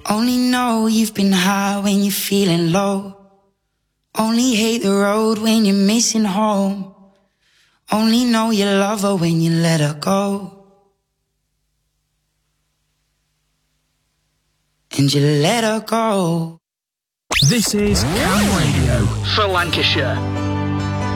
Only know you've been high when you're feeling low. Only hate the road when you're missing home. Only know you love her when you let her go. And you let her go. This is Cam Radio for Lancashire.